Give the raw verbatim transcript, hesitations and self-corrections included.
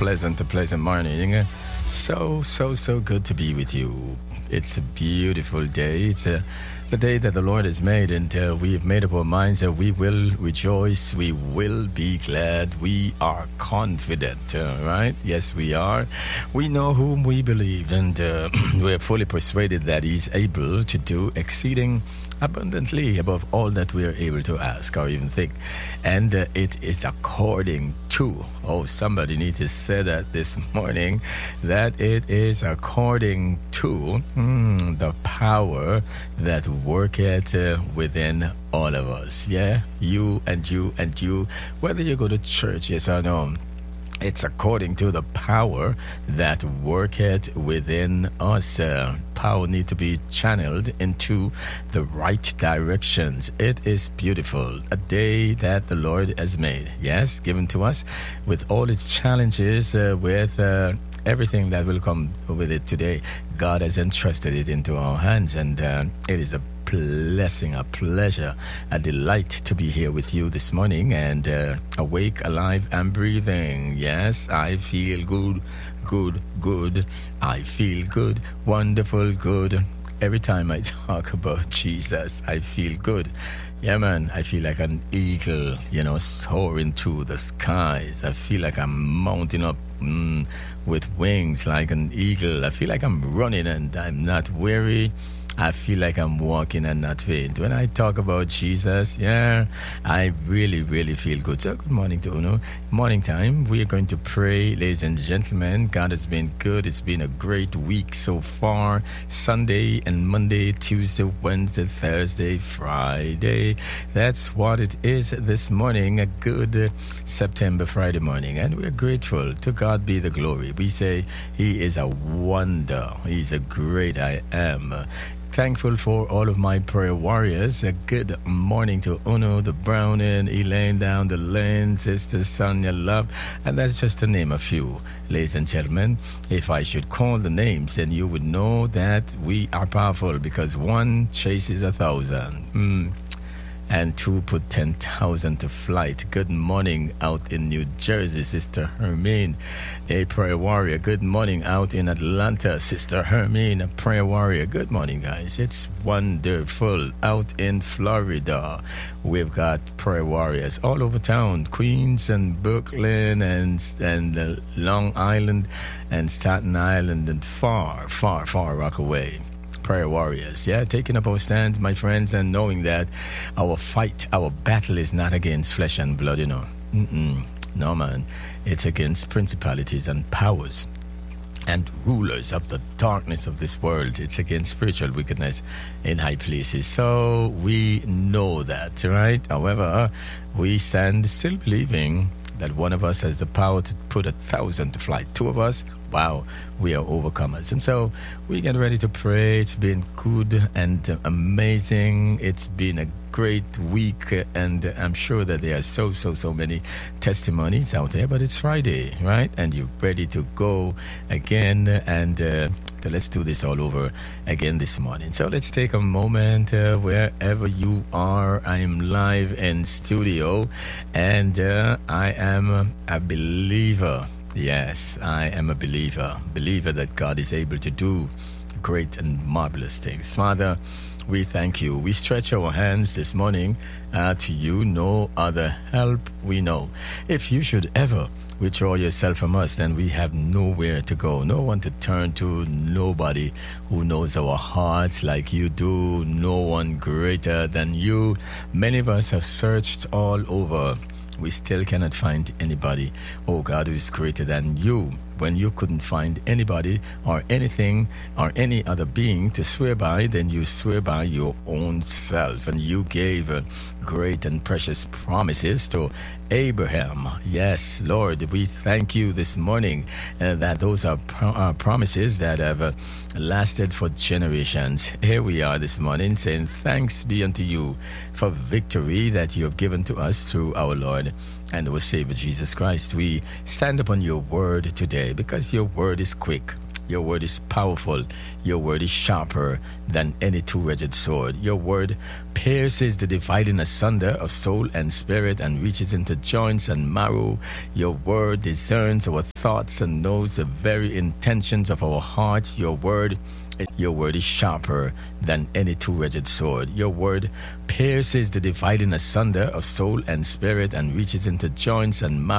pleasant, a pleasant morning. So, so, so good to be with you. It's a beautiful day. It's a, the day that the Lord has made, and uh, we have made up our minds that we will rejoice. We will be glad. We are confident, uh, right? Yes, we are. We know whom we believe, and uh, we are fully persuaded that He's able to do exceeding abundantly above all that we are able to ask or even think. And uh, it is according to, oh, somebody needs to say that this morning, that it is according to mm, the power that worketh uh, within all of us. Yeah, you and you and you, whether you go to church, yes or no. It's according to the power that worketh within us. Uh, power need to be channeled into the right directions. It is beautiful. A day that the Lord has made. Yes, given to us with all its challenges, uh, with uh, everything that will come with it today. God has entrusted it into our hands, and uh, it is a blessing, a pleasure, a delight to be here with you this morning, and uh, awake, alive, and breathing. Yes, I feel good, good, good. I feel good, wonderful, good. Every time I talk about Jesus, I feel good. Yeah, man, I feel like an eagle, you know, soaring through the skies. I feel like I'm mounting up mm, with wings like an eagle. I feel like I'm running and I'm not weary. I feel like I'm walking and not faint. When I talk about Jesus, yeah, I really, really feel good. So good morning to Uno. Morning time. We are going to pray, ladies and gentlemen. God has been good. It's been a great week so far. Sunday and Monday, Tuesday, Wednesday, Thursday, Friday. That's what it is this morning. A good September Friday morning. And we're grateful. To God be the glory. We say He is a wonder. He's a great I am. Thankful for all of my prayer warriors. A good morning to Uno, the Browning, Elaine down the lane, Sister Sonia Love, and that's just to name a few. Ladies and gentlemen, if I should call the names, then you would know that we are powerful, because one chases a thousand. Mm. And two put ten thousand to flight. Good morning out in New Jersey, Sister Hermine, a prayer warrior. Good morning out in Atlanta, Sister Hermine, a prayer warrior. Good morning, guys. It's wonderful. Out in Florida, we've got prayer warriors all over town. Queens and Brooklyn and, and uh, Long Island and Staten Island and far, far, far Rockaway. Prayer warriors, yeah, taking up our stand, my friends, and knowing that our fight, our battle is not against flesh and blood, you know. Mm-mm. No, man. It's against principalities and powers and rulers of the darkness of this world. It's against spiritual wickedness in high places. So we know that, right? However, we stand still believing that one of us has the power to put a thousand to flight. Two of us, wow, we are overcomers. And so we get ready to pray. It's been good and amazing. It's been a great week, and I'm sure that there are so, so, so many testimonies out there, but it's Friday, right? And you're ready to go again, and uh, so let's do this all over again this morning. So let's take a moment uh, wherever you are. I am live in studio, and uh, I am a believer. Yes, I am a believer. Believer that God is able to do great and marvelous things. Father, we thank you. We stretch our hands this morning uh, to you. No other help we know. If you should ever withdraw yourself from us, then we have nowhere to go, no one to turn to, nobody who knows our hearts like you do, no one greater than you. Many of us have searched all over. We still cannot find anybody, oh God, who is greater than you. When you couldn't find anybody or anything or any other being to swear by, then you swear by your own self. And you gave uh, great and precious promises to Abraham. Yes, Lord, we thank you this morning uh, that those are pro- uh, promises that have uh, lasted for generations. Here we are this morning saying thanks be unto you for victory that you have given to us through our Lord and our Savior Jesus Christ. We stand upon your word today because your word is quick. Your word is powerful. Your word is sharper than any two-edged sword. Your word pierces the dividing asunder of soul and spirit and reaches into joints and marrow. Your word discerns our thoughts and knows the very intentions of our hearts. Your word Your word is sharper than any two-edged sword. Your word pierces the dividing asunder of soul and spirit and reaches into joints and marrow.